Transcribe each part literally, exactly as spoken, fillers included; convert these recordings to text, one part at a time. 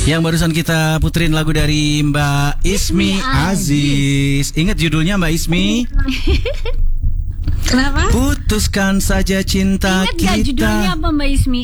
Yang barusan kita puterin lagu dari Mbak Ismi, Ismi Aziz. Ingat judulnya Mbak Ismi? Kenapa? Putuskan saja cinta Ingat kita. Ingat gak judulnya apa Mbak Ismi?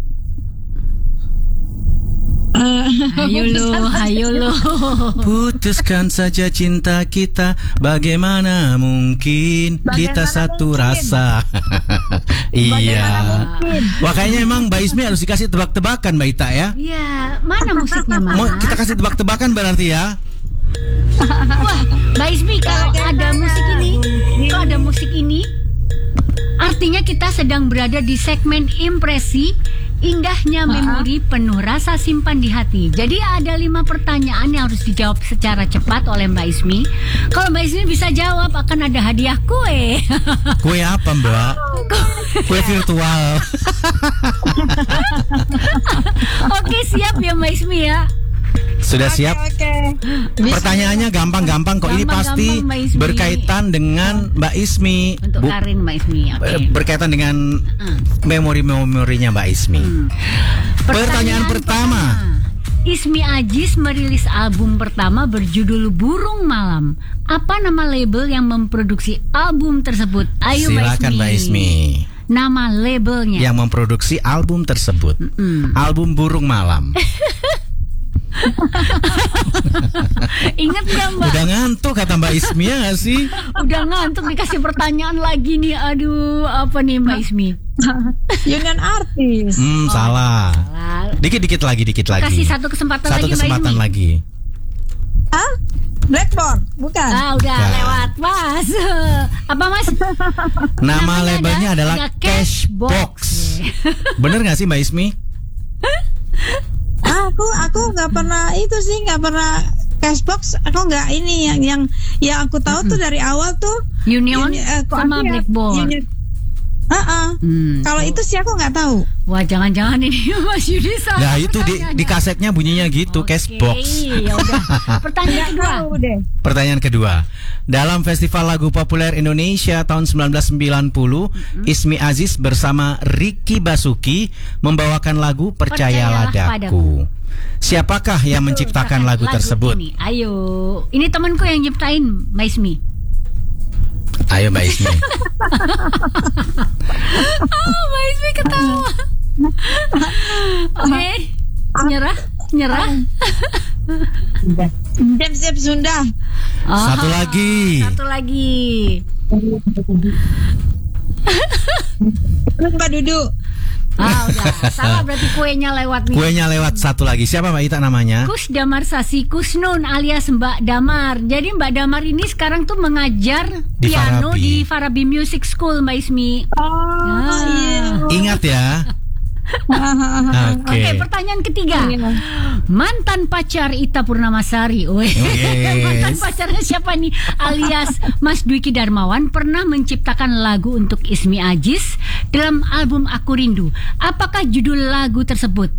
Uh, ayo lo, ayo lo. Putuskan saja cinta kita. Bagaimana mungkin Bagaimana kita satu mungkin? Rasa. Iya. Wah, kayaknya emang Mbak Ismi harus dikasih tebak-tebakan Mbak Ita ya. Iya. Mana musiknya Mas? Mau kita kasih tebak-tebakan berarti ya. Wah, Mbak Ismi, kalau ada musik ini, kalau ada musik ini, artinya kita sedang berada di segmen impresi. Indahnya memori penuh rasa simpan di hati. Jadi ada lima pertanyaan yang harus dijawab secara cepat oleh Mbak Ismi. Kalau Mbak Ismi bisa jawab, akan ada hadiah kue. Kue apa Mbak? Kue virtual. Oke, siap ya Mbak Ismi ya. Sudah siap? Oke, oke. Pertanyaannya gampang-gampang kok. Ini pasti berkaitan dengan Mbak Ismi. Untuk Bu- Karin Mbak Ismi. Okay. Berkaitan dengan uh. memori-memorinya Mbak Ismi. Hmm. Pertanyaan, Pertanyaan pertama. pertama. Ismi Aziz merilis album pertama berjudul Burung Malam. Apa nama label yang memproduksi album tersebut? Ayo Silakan Mbak Ismi. Nama labelnya. Yang memproduksi album tersebut. Mm-mm. Album Burung Malam. Ingat gak Mbak? Udah ngantuk kata Mbak Ismi ya gak sih? Udah ngantuk dikasih pertanyaan lagi nih. Aduh, apa nih Mbak Ismi? Union Artis. Hmm, oh, salah. salah. Dikit-dikit lagi, dikit lagi. Kasih satu kesempatan satu lagi kesempatan Mbak Ismi. lagi. Hah? Blackboard, bukan? Ah, udah bukan. Lewat, Mas. Apa Mas? Nama Namanya labelnya ada, adalah Cashbox. Bener gak sih Mbak Ismi? Aku aku nggak pernah itu sih, nggak pernah Cashbox. Aku nggak ini yang yang yang aku tahu mm-hmm. tuh dari awal tuh Union uni, uh, sama Blackboard. Union, Uh-uh. Hmm. Kalau itu sih aku nggak tahu. Wah, jangan-jangan ini Mas Yudi salah. Nah itu di, di kasetnya bunyinya gitu, okay, Cashbox. Ya udah. Pertanyaan kedua. Pertanyaan kedua. Dalam Festival Lagu Populer Indonesia tahun sembilan belas sembilan puluh, mm-hmm. Ismi Aziz bersama Ricky Basuki membawakan lagu Percayalah, Percayalah Padaku. Siapakah yang menciptakan lagu, lagu tersebut? Ini. Ayo, ini temanku yang nyiptain, Mbak Ismi. Ayo Mbak Ismi. Oh, Mbak Ismi ketawa. Oke, okay. Nyerah, nyerah. Siap-siap Sunda. Oh, satu lagi. Satu lagi. Mbak Dudu. Ah, udah. Salah berarti kuenya lewat nih. Kuenya lewat satu lagi. Siapa Mbak Ita namanya? Kus Damar Sasi Kusnun alias Mbak Damar. Jadi Mbak Damar ini sekarang tuh mengajar di piano Farabi. Di Farabi Music School Mbak Ismi. Oh, ah. Iya. Ingat ya. Oke, okay. okay, pertanyaan ketiga. Mantan pacar Ita Purnamasari. Yes. Mantan pacarnya siapa nih? Alias Mas Dwiki Darmawan pernah menciptakan lagu untuk Ismi Aziz dalam album Aku Rindu. Apakah judul lagu tersebut?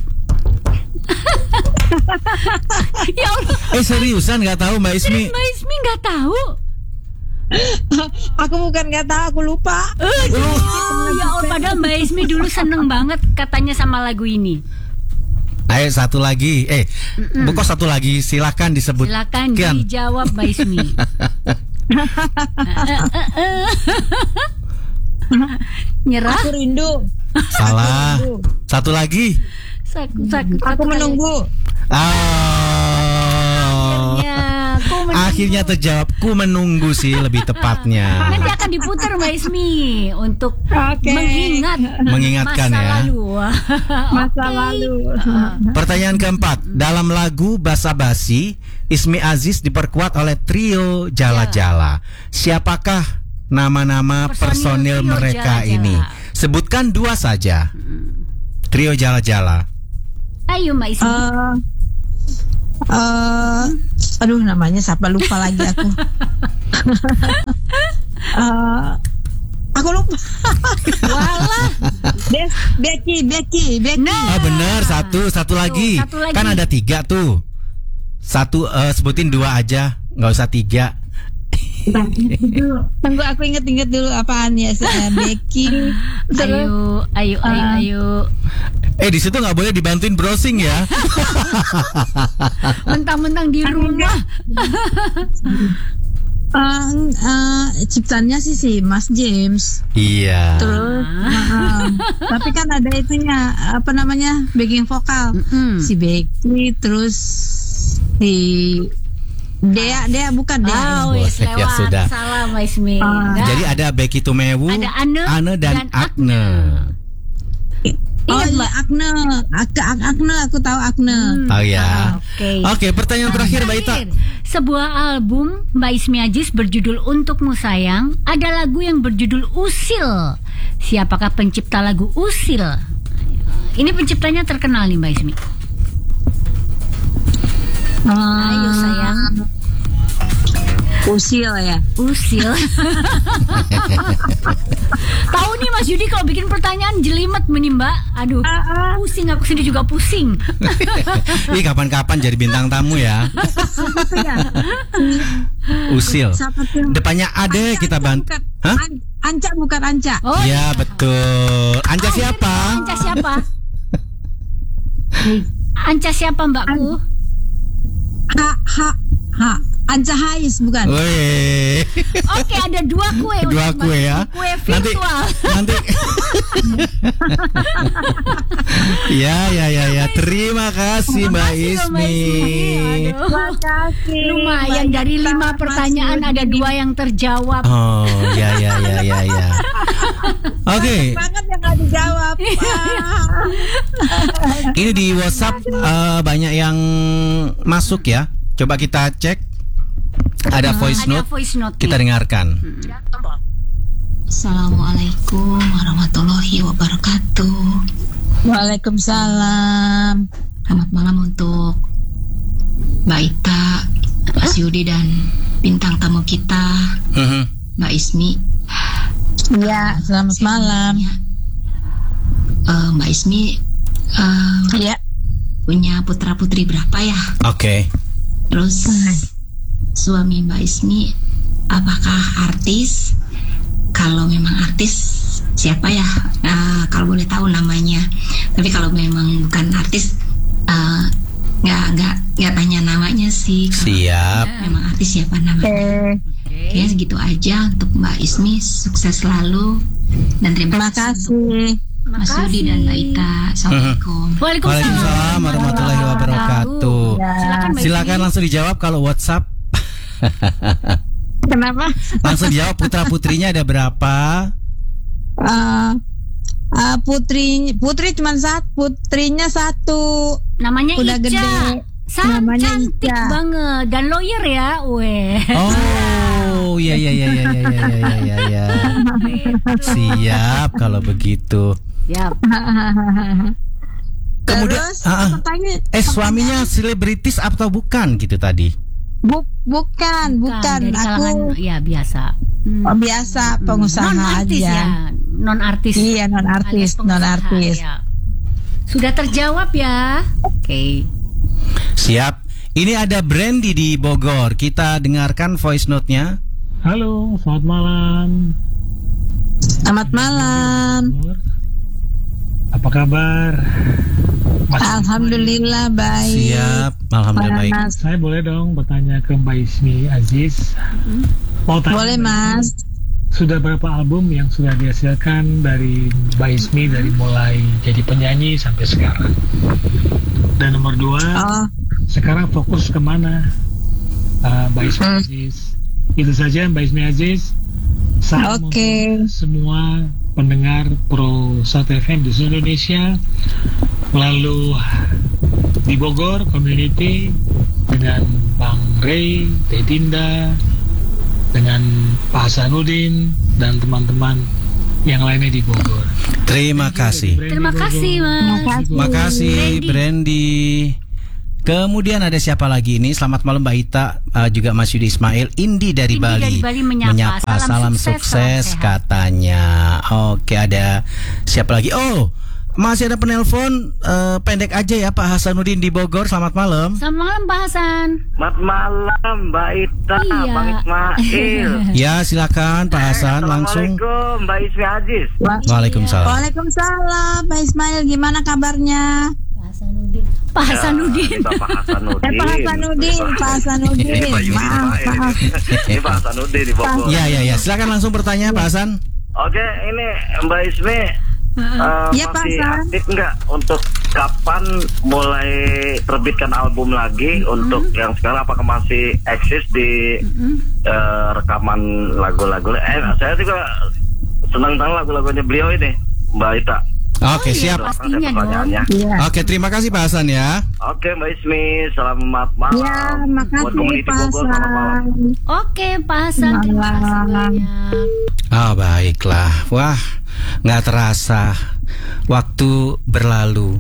Ya Allah. Eh seriusan nggak tahu Mbak Ismi? Mbak Ismi nggak tahu. Aku bukan nggak tahu, aku lupa. Aduh, oh, ya Allah, padahal Mbak Ismi dulu seneng banget katanya sama lagu ini. Ayo satu lagi, eh, bukan satu lagi, silakan disebut. Silakan dijawab Mbak Ismi. Nyerah? Aku rindu. Salah. Aku rindu. Satu lagi. Saku, saku, aku menunggu. Oh. Akhirnya, Akhirnya terjawab. Ku menunggu sih lebih tepatnya. Nanti akan diputar Mbak Ismi untuk okay. mengingat mengingatkan masa ya. Lalu. Masa okay. lalu. Pertanyaan keempat. Dalam lagu Basa Basi, Ismi Aziz diperkuat oleh trio Jala Jala. Siapakah nama-nama personil, personil mereka Jala Jala. Ini? Sebutkan dua saja. Trio Jala Jala. Ayo Mbak Ismi. Uh, uh, aduh namanya siapa, lupa lagi aku. uh, aku lupa. Walah. Be- Becky, Becky, Becky. Nah. Oh benar, satu, satu lagi. Tuh, satu lagi. Kan ada tiga tuh. Satu, uh, sebutin dua aja, nggak usah tiga. Tunggu aku inget-inget dulu apaan ya. Becky. Ayo, ayo, ayo, ayo. Eh di situ nggak boleh dibantuin browsing ya. Mentang-mentang di rumah. Uh, uh, ciptaannya sih si Mas James. Iya. Terus, uh, tapi kan ada itunya apa namanya backing vokal Mm-mm. si Becky, terus si Dea, Dea bukan Dea. Oh, wis Ya, lewat. sudah. Salah Mbak Ismi. Ah. Dah. Jadi ada Becky Tumewu, Ada Ane dan, dan Agne. Oh Ingat, iya Mbak? Agne, Ak- Ak- Agne aku tahu Agne. Hmm. Oh ya. Oke. Oke, pertanyaan terakhir Mbak Ita. Terakhir, sebuah album Mbak Ismi Aziz berjudul Untukmu Sayang, ada lagu yang berjudul Usil. Siapakah pencipta lagu Usil? Ini penciptanya terkenal nih Mbak Ismi. Ayo sayang. Usil ya. Usil. Tahu nih Mas Yudi kalau bikin pertanyaan jelimet nih Mbak. Aduh, pusing aku sendiri juga pusing. Ih, kapan-kapan jadi bintang tamu ya. Usil. Siapa tuh? Depannya ada Anca, kita Anca bantu. bukan. Hah? An- Anca bukan Anca. Oh, Iya, betul. Anja Oh, siapa? Anca siapa? Anca siapa Mbakku? Ha ha ha. Anca Hais bukan. Woi. Oke, ada dua kue. Dua untuk kue Mbak- ya. Kue Nanti virtual. nanti. Ya, ya, ya, ya. Terima kasih Mbak Makasih loh, Mbak Ismi. Ismi. Aduh. Makasih. Lumayan dari lima pertanyaan ada dua yang terjawab. Oh, ya, ya, ya, ya, ya. Oke. Banget yang nggak dijawab. Ini di WhatsApp eh, banyak yang masuk ya. Coba kita cek. Ada voice Ada note. voice note Kita nih. dengarkan. Assalamualaikum warahmatullahi wabarakatuh. Waalaikumsalam. Selamat malam untuk Mbak Ita, Mas Yudi dan bintang tamu kita Mhm. Mbak Ismi. Iya, selamat malam. Eh, Mbak Ismi eh, Iya. punya putra putri berapa ya? Oke. Terus suami Mbak Ismi apakah artis? Kalau memang artis siapa ya? Nah, kalau boleh tahu namanya. Tapi kalau memang bukan artis eh, nggak nggak nggak tanya namanya sih. Kalau Siap. memang artis siapa namanya? Oke. Ya segitu aja untuk Mbak Ismi, sukses selalu dan terima Terima kasih untuk kasih. Mas Yudi dan Mbak Ita. Assalamualaikum. Waalaikumsalam. Waalaikumsalam warahmatullahi wabarakatuh. Silakan Mbak Silakan Ismi. langsung dijawab kalau WhatsApp. Kenapa? Langsung dijawab putra putrinya ada berapa? Uh, uh, putri putri cuma satu, putrinya satu. Namanya Udah Ica. gede. San, Namanya cantik Ica. banget dan lawyer ya, weh. Oh, iya iya iya iya iya iya iya iya. Ya. Siap kalau begitu. Yap. Kemudian, Terus ah, ah. pertanyaan- eh suaminya selebritis atau bukan gitu tadi? Bu- bukan, bukan. dari Aku kalangan ya biasa. Hmm. oh, biasa pengusaha non artis aja. ya, non artis. Iya, non-artis, non-artis. Sudah terjawab ya. Oke. Siap. Ini ada Brandy di Bogor. Kita dengarkan voice note-nya. Halo, selamat malam. Selamat malam. Apa kabar? Mas, Alhamdulillah baik. Siap. Alhamdulillah baik. Mas. saya boleh dong bertanya ke Mbak Ismi Aziz. Mau tanya, Boleh Mbak Mas. Ismi, sudah berapa album yang sudah dihasilkan dari Mbak Ismi dari mulai jadi penyanyi sampai sekarang? Dan nomor dua, Oh, sekarang fokus kemana uh, Mbak Ismi Hmm. Aziz? Itu saja Mbak Ismi Aziz. Salam Oke. untuk semua pendengar Pro South F M di seluruh Indonesia, lalu di Bogor community dengan Bang Ray, Teh Dinda, dengan Pak Hasanuddin dan teman-teman yang lainnya di Bogor. Terima kasih. Terima kasih, Mas. Terima kasih Brandy. Kemudian ada siapa lagi ini? Selamat malam Mbak Ita, uh, juga Mas Yudi Ismail. Indi dari Indi Bali. dari Bali menyapa. Salam, Salam sukses, sukses, salam sehat. katanya. Oke, ada siapa lagi? Oh, Masih ada penelpon, eh, pendek aja ya Pak Hasanuddin di Bogor. Selamat malam. Selamat malam Pak Hasan. Selamat malam Mbak Ita, Iya. Bang Ismail. Ya silakan Pak Hasan langsung. Assalamualaikum Mbak Ismi Aziz. Waalaikumsalam. Waalaikumsalam, Pak Ismail, gimana kabarnya? Pak Hasanuddin. Pak Hasanuddin. Ya, ini Bapak Hasanuddin. Eh, Pak Hasanuddin, Pak Hasanuddin. Ini Pak Yudi Maaf, Ismail. maaf. Ini Pak Hasanuddin di Bogor. Ya ya ya, silakan langsung bertanya Pak Hasan. Oke, ini Mbak Ismi uh, Ya, Pak masih Hasan. aktif nggak untuk kapan mulai terbitkan album lagi untuk yang sekarang, apakah masih eksis di eh, rekaman lagu-lagu? Eh, saya juga senang dengan lagu-lagunya beliau ini, Mbak Ita. Oke, Oh, iya, siap. pastinya Saya dong. pertanyaannya. Iya. Oke, terima kasih Pak Hasan ya. Oke Mbak Ismi, selamat malam. Ya, Buat makasih community Pak Bogor, selamat malam. Hasan. Oke Pak Hasan, terima kasih Malam. banyak. Oh baiklah, wah nggak terasa waktu berlalu.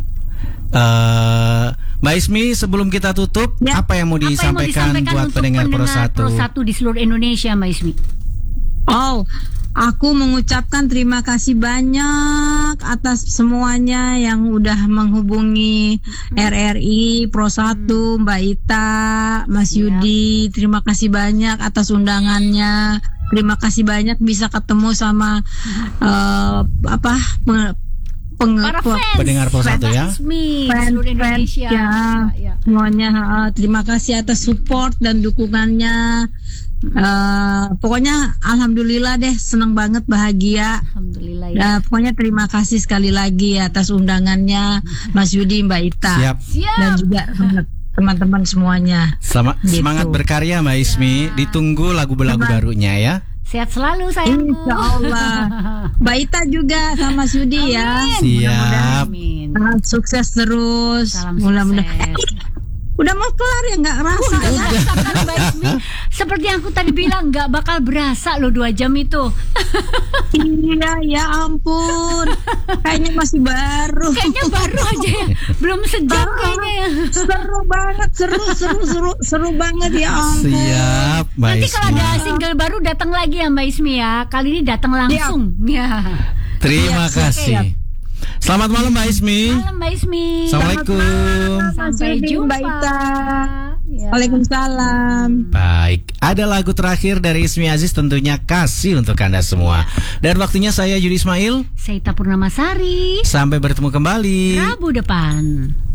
Eh, Mbak Ismi, sebelum kita tutup, Ya. apa yang mau Apa yang mau disampaikan disampaikan buat untuk pendengar Pro Pro Satu? satu di seluruh Indonesia Mbak Ismi? Oh, aku mengucapkan terima kasih banyak atas semuanya yang udah menghubungi R R I Pro satu, Mbak Ita, Mas Ya. Yudi. Terima kasih banyak atas undangannya. Terima kasih banyak bisa ketemu sama eh, apa peng, peng- Para pe- fans Pendengar Pro satu Mbak ya. Ismi di Fans, seluruh fans, Indonesia. ya. Ya. semuanya. eh, terima kasih atas support dan dukungannya. Eh, pokoknya alhamdulillah deh, senang banget, bahagia. Alhamdulillah ya. Nah, pokoknya terima kasih sekali lagi atas undangannya Mas Yudi, Mbak Ita, Siap. Siap. dan juga teman-teman semuanya. Selamat Gitu. semangat berkarya Mbak Ismi. Ditunggu lagu-lagu Selamat. barunya ya. Sehat selalu sayangku. Insya Allah. Mbak Ita juga sama Mas Yudi ya. Siap. Amin. Ah, sukses terus. Salam Mudah-mudahan. sukses. Udah mau kelar ya, nggak rasa ya. Rasakan Mbak Ismi. Seperti yang aku tadi bilang, nggak bakal berasa loh dua jam itu. Iya, ya ampun. Kayaknya masih baru. Kayaknya baru aja ya. Belum sejam kayaknya ya. Seru banget, seru, seru, seru, seru banget ya ampun. Siap Mbak Nanti kalau Ismi. ada single baru datang lagi ya Mbak Ismi ya. Kali ini datang langsung. Ya. Terima Siap, kasih. Selamat malam Mbak Ismi. Malam Mbak Ismi. Assalamualaikum. Sampai Yudi, jumpa. Mbak Ita. Ya. Waalaikumsalam. Baik, ada lagu terakhir dari Ismi Aziz, tentunya kasih untuk Anda semua. Dan waktunya saya Yudi Ismail. Saya Ita Purnamasari. Sampai bertemu kembali. Rabu depan.